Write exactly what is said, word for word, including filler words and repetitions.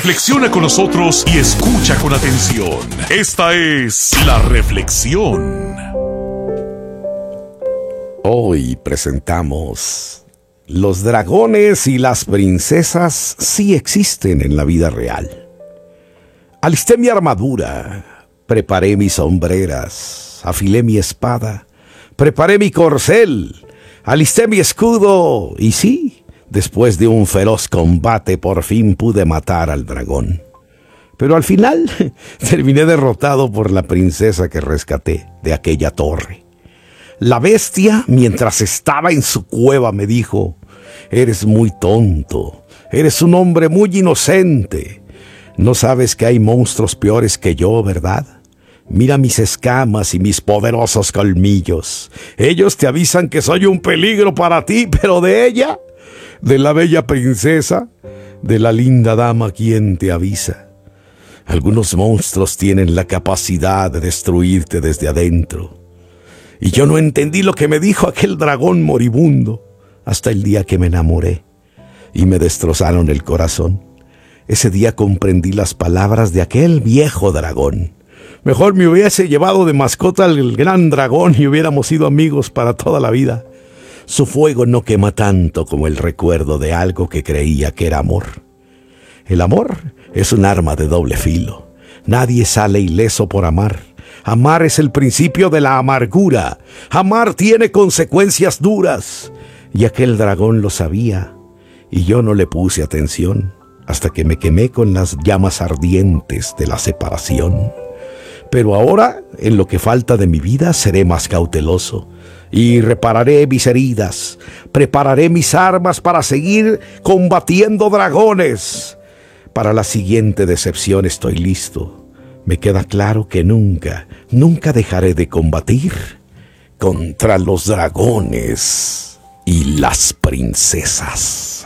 Reflexiona con nosotros y escucha con atención. Esta es La Reflexión. Hoy presentamos: los dragones y las princesas sí existen en la vida real. Alisté mi armadura, preparé mis sombreras, afilé mi espada, preparé mi corcel, alisté mi escudo y sí, después de un feroz combate por fin pude matar al dragón. Pero al final terminé derrotado por la princesa que rescaté de aquella torre. La bestia, mientras estaba en su cueva, me dijo: «Eres muy tonto, eres un hombre muy inocente. No sabes que hay monstruos peores que yo, ¿verdad? Mira mis escamas y mis poderosos colmillos. Ellos te avisan que soy un peligro para ti, pero de ella, de la bella princesa, de la linda dama, ¿quién te avisa? Algunos monstruos tienen la capacidad de destruirte desde adentro». Y yo no entendí lo que me dijo aquel dragón moribundo hasta el día que me enamoré y me destrozaron el corazón. Ese día comprendí las palabras de aquel viejo dragón. Mejor me hubiese llevado de mascota al gran dragón y hubiéramos sido amigos para toda la vida. Su fuego no quema tanto como el recuerdo de algo que creía que era amor. El amor es un arma de doble filo. Nadie sale ileso por amar. Amar es el principio de la amargura. Amar tiene consecuencias duras. Y aquel dragón lo sabía, y yo no le puse atención hasta que me quemé con las llamas ardientes de la separación. Pero ahora, en lo que falta de mi vida, seré más cauteloso y repararé mis heridas. Prepararé mis armas para seguir combatiendo dragones. Para la siguiente decepción estoy listo. Me queda claro que nunca, nunca dejaré de combatir contra los dragones y las princesas.